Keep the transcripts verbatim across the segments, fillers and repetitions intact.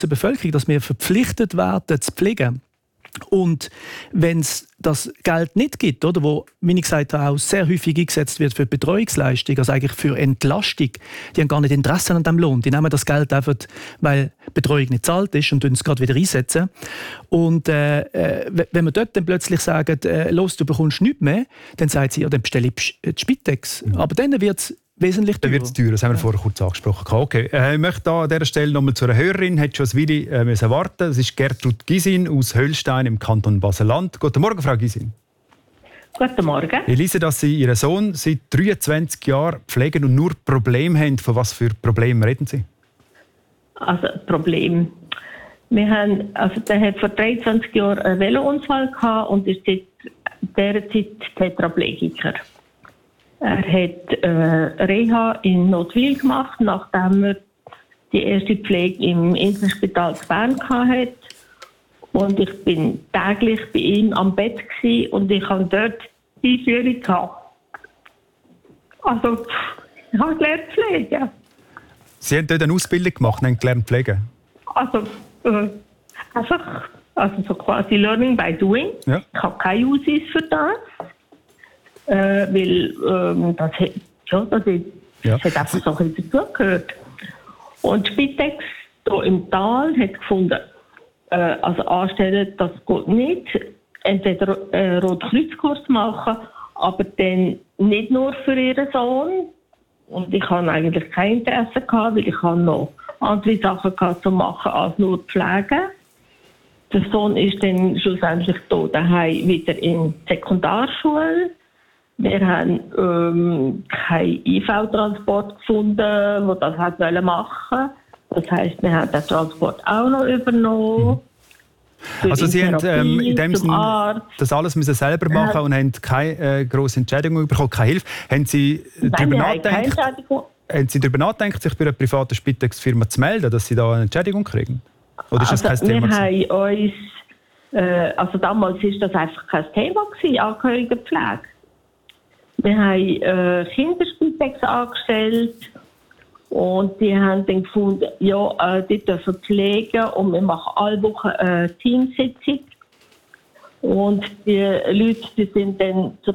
Bevölkerung, dass wir verpflichtet werden zu pflegen. Und wenn es das Geld nicht gibt, oder, wo, wie ich gesagt habe, auch sehr häufig eingesetzt wird für Betreuungsleistung, also eigentlich für Entlastung, die haben gar nicht Interesse an dem Lohn. Die nehmen das Geld einfach, weil Betreuung nicht zahlt ist und es gerade wieder einsetzen. Und äh, äh, wenn wir dort dann plötzlich sagen, äh, los, du bekommst nichts mehr, dann sagt sie, ja, dann bestelle ich die Spitex. Mhm. Aber dann wird es wesentlich teurer. Dann wird es teurer, das haben wir ja. vorher kurz angesprochen. Okay. Äh, ich möchte da an dieser Stelle noch mal zu einer Hörerin, hat schon ein Weile äh, müssen warten. Das ist Gertrud Gysin aus Hölstein im Kanton Basel-Land. Guten Morgen, Frau Gysin. Guten Morgen. Ich lese, dass Sie Ihren Sohn seit dreiundzwanzig Jahren pflegen und nur Probleme haben. Von was für Problemen reden Sie? Also Problem. Wir haben, also der hat vor dreiundzwanzig Jahren einen Velounfall gehabt und ist seit dieser Zeit Tetraplegiker. Er hat äh, Reha in Notwil gemacht, nachdem er die erste Pflege im Inselspital zu Bern hatte. Und ich bin täglich bei ihm am Bett gewesen und ich habe dort die Einführung gehabt. Also, ich habe gelernt pflegen. Sie haben dort eine Ausbildung gemacht und haben gelernt pflegen? Also, äh, einfach, also so quasi Learning by Doing. Ja. Ich habe keine Aussicht für das. Äh, weil ähm, das, hat, ja, das, ist, ja. das hat einfach so ein bisschen dazugehört. Und Spitex hier im Tal hat gefunden, äh, also anstellen, das geht nicht. Entweder äh, Rotkreuzkurs machen, aber dann nicht nur für ihren Sohn. Und ich hatte eigentlich kein Interesse gehabt, weil ich noch andere Sachen gehabt, zu machen als nur pflegen. Der Sohn ist dann schlussendlich hier daheim wieder in die Sekundarschule. Wir haben ähm, keinen I V-Transport gefunden, der das hat machen. Das heisst, wir haben den Transport auch noch übernommen. Mhm. Also Sie haben ähm, in dem Sinne das alles müssen selber machen ja. und haben keine äh, grosse Entschädigung bekommen, keine Hilfe. Haben Sie darüber nachgedacht, haben Sie darüber nachgedacht, sich bei einer privaten Spitex-Firma zu melden, dass Sie da eine Entschädigung kriegen? Oder ist das also, kein Thema? Wir haben uns, äh, also damals war das einfach kein Thema gewesen, Angehörigenpflege. Wir haben äh, Kinderspitex angestellt und die haben dann gefunden, ja, äh, die dürfen pflegen und wir machen alle Wochen eine Teamsitzung. Und die Leute, die sind dann zu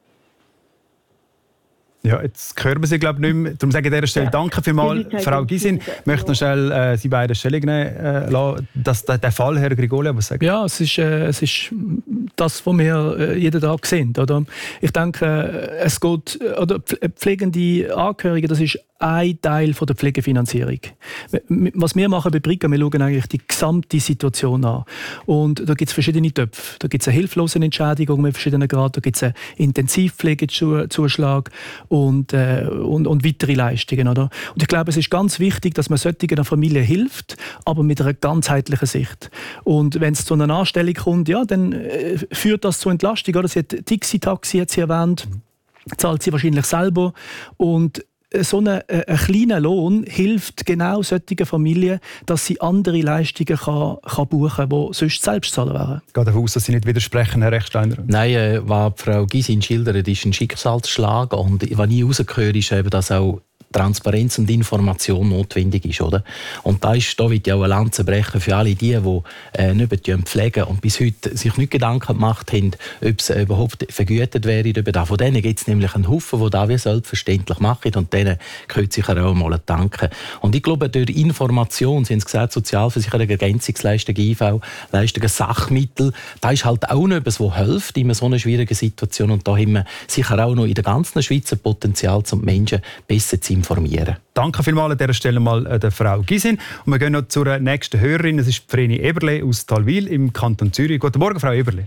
Ja, jetzt hören wir Sie, glaube ich, nicht mehr. Darum sage ich an dieser Stelle ja. danke vielmals, Frau Gysin. Ich möchte noch schnell äh, Sie beide Stellung nehmen äh, lassen. Das, der, der Fall, Herr Grigoli, was sagen? Ja, es ist, äh, es ist das, was wir äh, jeden Tag sehen. Oder? Ich denke, äh, es geht, oder pflegende Angehörige, das ist ein Teil von der Pflegefinanzierung. Was wir machen bei Brica, wir schauen eigentlich die gesamte Situation an. Und da gibt es verschiedene Töpfe. Da gibt es eine Hilflosenentschädigung mit verschiedenen Graden, da gibt es einen Intensivpflegezuschlag und, äh, und, und weitere Leistungen. Oder? Und ich glaube, es ist ganz wichtig, dass man solchen Familien hilft, aber mit einer ganzheitlichen Sicht. Und wenn es zu einer Anstellung kommt, ja, dann äh, führt das zu Entlastung. Oder? Sie hat Dixie-Taxi hat sie erwähnt, zahlt sie wahrscheinlich selber. Und so ein, ein kleiner Lohn hilft genau solchen Familien, dass sie andere Leistungen kann, kann buchen kann, die sonst selbst zahlen wären. Ich gehe davon aus, dass Sie nicht widersprechen, Herr Rechsteiner. Nein, äh, was Frau Gysin schildert, ist ein Schicksalsschlag. Und was ich rausgehört, ist eben, dass auch Transparenz und Information notwendig ist. Oder? Und da, ist, da wird ja auch eine Lanze brechen für alle die, die äh, nicht pflegen und bis heute sich nicht Gedanken gemacht haben, ob es äh, überhaupt vergütet wäre. Von denen gibt es nämlich einen Haufen, die das wie selbstverständlich machen und denen gehört sicher auch mal danken. Und ich glaube, durch Information, Sie haben es gesagt, Sozialversicherung, Ergänzungsleistungen, I V-Leistungen, Sachmittel, das ist halt auch noch etwas, das hilft in so einer schwierigen Situation. Und da haben wir sicher auch noch in der ganzen Schweiz ein Potenzial, um die Menschen besser zu informieren. Danke vielmals an dieser Stelle mal der Frau Gysin. Und wir gehen noch zur nächsten Hörerin. Das ist Vreni Eberle aus Talwil im Kanton Zürich. Guten Morgen, Frau Eberle.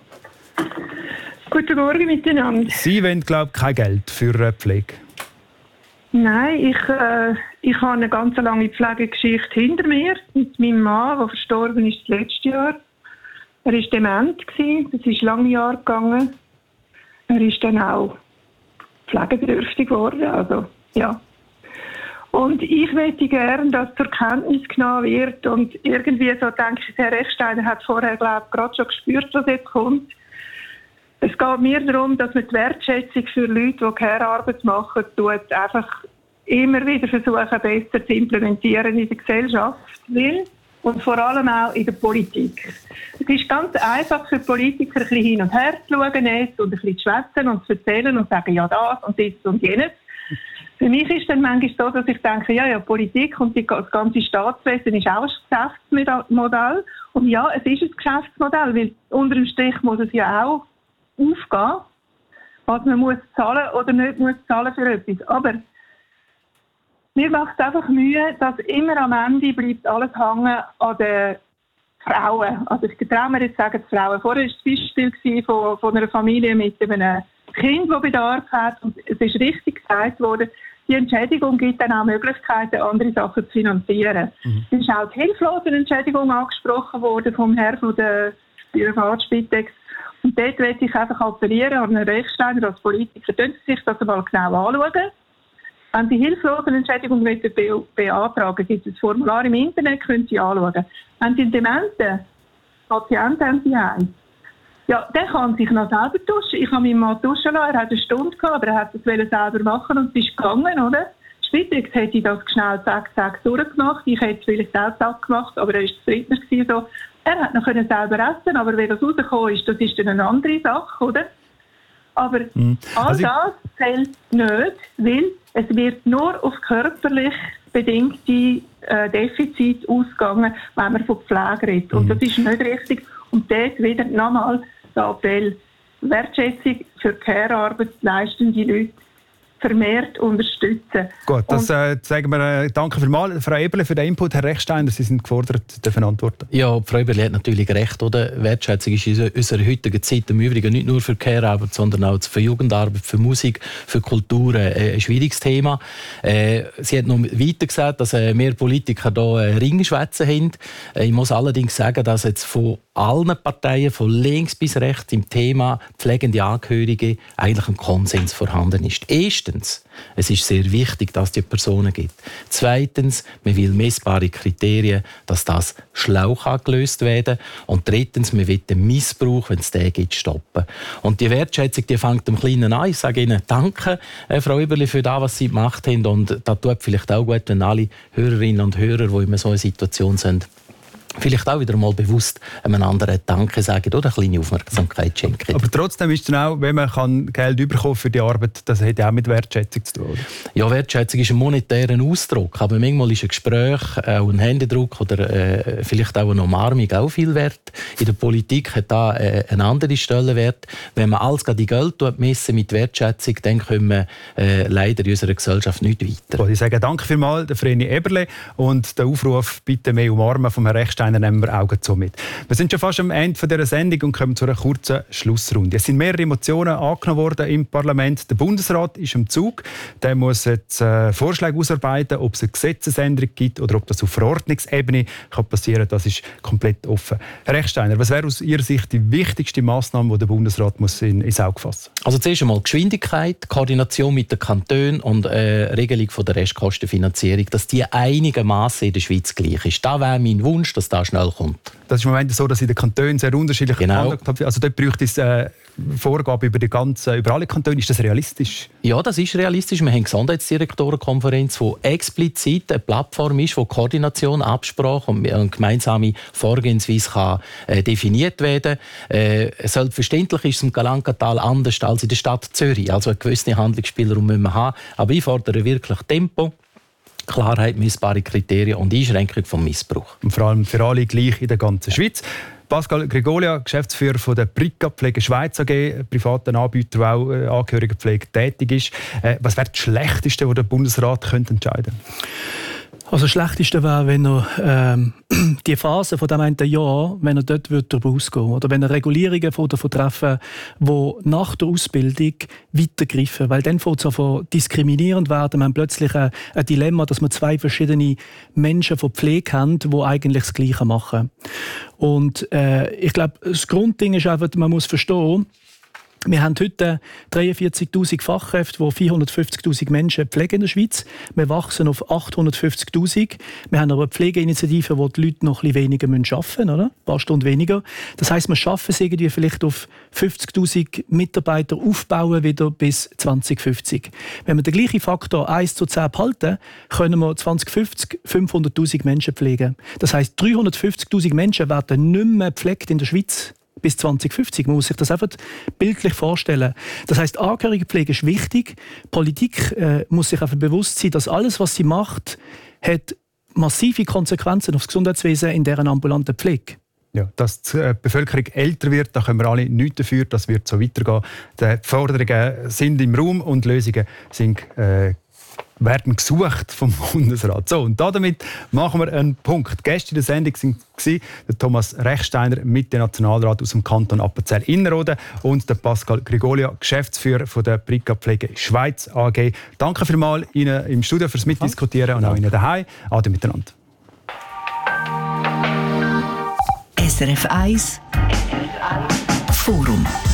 Guten Morgen miteinander. Sie wollen, glaube ich, kein Geld für Pflege. Nein, ich, äh, ich habe eine ganz lange Pflegegeschichte hinter mir mit meinem Mann, der verstorben ist das letzte Jahr. Er war dement, das ist lange Jahre gegangen. Er ist dann auch pflegebedürftig geworden, also ja. Und ich möchte gerne, dass zur Kenntnis genommen wird und irgendwie so denke ich, Herr Rechsteiner hat vorher, glaube ich, gerade schon gespürt, was jetzt kommt. Es geht mir darum, dass man die Wertschätzung für Leute, die Care-Arbeit machen, tut, einfach immer wieder versuchen, besser zu implementieren in der Gesellschaft. Weil und vor allem auch in der Politik. Es ist ganz einfach für Politiker, ein bisschen hin und her zu schauen jetzt und ein bisschen zu schwätzen und zu erzählen und zu sagen, ja das und das und jenes. Für mich ist dann manchmal so, dass ich denke, ja, ja, Politik und die, das ganze Staatswesen ist auch ein Geschäftsmodell. Und ja, es ist ein Geschäftsmodell, weil unter dem Strich muss es ja auch aufgehen, was man muss zahlen oder nicht muss zahlen für etwas. Aber mir macht es einfach Mühe, dass immer am Ende bleibt alles hängen an den Frauen. Also ich traue mir jetzt sagen, die Frauen. Vorher war das Beispiel von, von einer Familie mit einem Kind, das Bedarf hat. Und es ist richtig gesagt worden, die Entschädigung gibt dann auch Möglichkeiten, andere Sachen zu finanzieren. Mhm. Es ist auch die Hilflosenentschädigung angesprochen worden vom Herrn von der Privatspitex. Und dort möchte ich einfach appellieren an Herrn Rechsteiner als Politiker, können Sie sich das einmal genau anschauen. Wenn Sie Hilflosenentschädigung be- beantragen, gibt es ein Formular im Internet, können Sie anschauen. Wenn Sie einen dementen Patienten haben, Sie haben, ja, der kann sich noch selber duschen. Ich habe meinen Mann duschen lassen, er hat eine Stunde gehabt, aber er hat es selber machen und es ist gegangen, oder? Spittex hätte ich das schnell zack, zack durchgemacht. Ich hätte es vielleicht auch zack gemacht, aber er war zufriedener gewesen, so. Er hat noch können selber essen, aber wenn das rausgekommen ist, das ist dann eine andere Sache, oder? Aber mhm. all also das zählt nicht, weil es wird nur auf körperlich bedingte äh, Defizite ausgegangen, wenn man von Pflege redet. Und mhm. das ist nicht richtig. Und dort wieder nochmal der Appell, Wertschätzung für Care-Arbeit leistende Leute vermehrt unterstützen. Gut, das äh, sagen wir, äh, danke vielmals, Frau Eberle, für den Input. Herr Rechsteiner, Sie sind gefordert, dürfen antworten. Ja, Frau Eberle hat natürlich recht, oder? Wertschätzung ist in unserer heutigen Zeit im Übrigen nicht nur für Care-Arbeit, sondern auch für Jugendarbeit, für Musik, für Kultur äh, ein schwieriges Thema. Äh, sie hat noch weiter gesagt, dass äh, mehr Politiker hier äh, Ringschwätze haben. Äh, ich muss allerdings sagen, dass jetzt von allen Parteien, von links bis rechts, im Thema pflegende Angehörige eigentlich ein Konsens vorhanden ist. Erstens, es ist sehr wichtig, dass es die Personen gibt. Zweitens, man will messbare Kriterien, dass das schlau gelöst werden kann. Und drittens, man will den Missbrauch, wenn es den gibt, stoppen. Und die Wertschätzung, die fängt am Kleinen an. Ich sage Ihnen Danke, äh, Frau Eberle, für das, was Sie gemacht haben. Und das tut vielleicht auch gut, wenn alle Hörerinnen und Hörer, die in so einer Situation sind, vielleicht auch wieder mal bewusst einem anderen Danke sagen oder eine kleine Aufmerksamkeit schenken. Aber trotzdem ist es auch, wenn man kann Geld bekommen für die Arbeit, das hat ja auch mit Wertschätzung zu tun, oder? Ja, Wertschätzung ist ein monetärer Ausdruck, aber manchmal ist ein Gespräch, auch ein Händedruck oder äh, vielleicht auch eine Umarmung auch viel wert. In der Politik hat da äh, einen anderen Stellenwert. Wenn man alles gerade in Geld messen mit Wertschätzung, dann kommen wir äh, leider in unserer Gesellschaft nicht weiter. Gut, ich sage danke vielmals, der Vreni Eberle, und der Aufruf «Bitte mehr umarmen» vom Herrn Rechsteiner nehmen wir Augen zu mit. Wir sind schon fast am Ende dieser Sendung und kommen zu einer kurzen Schlussrunde. Es sind mehrere Emotionen angenommen worden im Parlament. Der Bundesrat ist im Zug. Der muss jetzt äh, Vorschläge ausarbeiten, ob es eine Gesetzesänderung gibt oder ob das auf Verordnungsebene kann passieren. Das ist komplett offen. Herr Rechsteiner, was wäre aus Ihrer Sicht die wichtigste Massnahme, die der Bundesrat muss in, ins Auge fassen muss? Also zuerst einmal Geschwindigkeit, Koordination mit den Kantonen und äh, Regelung von der Restkostenfinanzierung, dass die einigermaßen in der Schweiz gleich ist. Da wäre mein Wunsch, dass da schnell kommt. Das ist im Moment so, dass in den Kantonen sehr unterschiedlich genau. gehandhabt wird. Also dort bräuchte es äh, Vorgaben über, die ganze, über alle Kantone. Ist das realistisch? Ja, das ist realistisch. Wir haben eine Gesundheitsdirektorenkonferenz, die explizit eine Plattform ist, wo Koordination, Absprache und eine gemeinsame Vorgehensweise kann, äh, definiert werden kann. Äh, selbstverständlich ist es im Galankatal anders als in der Stadt Zürich. Also eine gewisse Handlungsspielraum müssen wir haben. Aber ich fordere wirklich Tempo, Klarheit, messbare Kriterien und Einschränkung vom Missbrauch. Und vor allem für alle gleich in der ganzen Schweiz. Pascal Gregolia, Geschäftsführer von der Prika Pflege Schweiz A G, privaten Anbieter, der auch äh, Angehörigenpflege tätig ist. Äh, was wäre das Schlechteste, was der Bundesrat könnte entscheiden könnte? Also das Schlechteste wäre, wenn er ähm, die Phase von dem einen Jahr, wenn er dort rausgehen oder wenn er Regulierungen von davon treffen, die nach der Ausbildung weitergreifen. Weil dann fängt es an diskriminierend werden. Man hat plötzlich ein, ein Dilemma, dass man zwei verschiedene Menschen von Pflege haben, die eigentlich das Gleiche machen. Und äh, ich glaube, das Grundding ist einfach, man muss verstehen, Wir haben heute dreiundvierzigtausend Fachkräfte, die vierhundertfünfzigtausend Menschen pflegen in der Schweiz. Wir wachsen auf achthundertfünfzigtausend. Wir haben aber eine Pflegeinitiative, wo die Leute noch ein bisschen weniger arbeiten müssen, oder? Ein paar Stunden weniger. Das heisst, wir schaffen es irgendwie vielleicht auf fünfzigtausend Mitarbeiter aufbauen wieder bis zwanzig fünfzig. Wenn wir den gleichen Faktor eins zu zehn behalten, können wir zwanzig fünfzig fünfhunderttausend Menschen pflegen. Das heisst, dreihundertfünfzigtausend Menschen werden nicht mehr gepflegt in der Schweiz bis zwanzig fünfzig. Man muss sich das einfach bildlich vorstellen. Das heisst, Angehörigepflege ist wichtig. Politik äh, muss sich einfach bewusst sein, dass alles, was sie macht, hat massive Konsequenzen auf das Gesundheitswesen in deren ambulanten Pflege. Ja, dass die Bevölkerung älter wird, da können wir alle nichts dafür, das wird so weitergehen. Die Forderungen sind im Raum und Lösungen sind äh, werden gesucht vom Bundesrat. So, und damit machen wir einen Punkt. Gäste in der Sendung waren der Thomas Rechsteiner, Mitte-Nationalrat aus dem Kanton Appenzell-Innerrhoden und der Pascal Grigolio, Geschäftsführer von der Brika Pflege Schweiz A G. Danke vielmals Ihnen im Studio fürs Mitdiskutieren und auch Ihnen daheim. Ade miteinander. S R F eins Forum.